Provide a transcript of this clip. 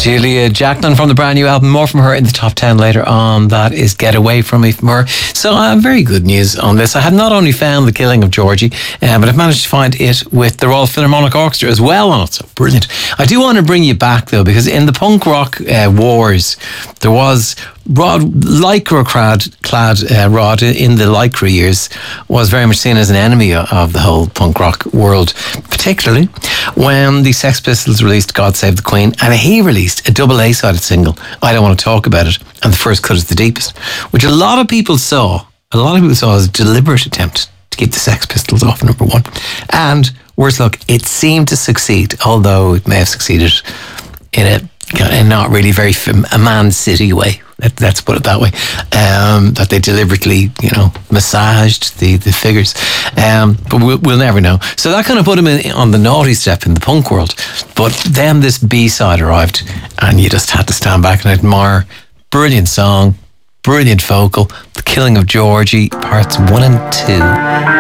Julia Jacklin from the brand new album. More from her in the top 10 later on. That is Get Away From Me from her. So very good news on this. I had not only found The Killing of Georgie, but I've managed to find it with the Royal Philharmonic Orchestra as well on it. So brilliant. I do want to bring you back though, because in the punk rock wars, there was Lycra clad Rod in the Lycra years was very much seen as an enemy of the whole punk rock world, particularly when the Sex Pistols released God Save the Queen, and he released a double A-sided single, I Don't Want to Talk About It, and The First Cut Is the Deepest, which a lot of people saw as a deliberate attempt to keep the Sex Pistols off number one. And worse luck, it seemed to succeed, although it may have succeeded in a not really very a Man City way. Let's put it that way. That they deliberately, massaged the figures. But we'll never know. So that kind of put him on the naughty step in the punk world. But then this B-side arrived, and you just had to stand back and admire. Brilliant song, brilliant vocal. The Killing of Georgie, parts 1 and 2.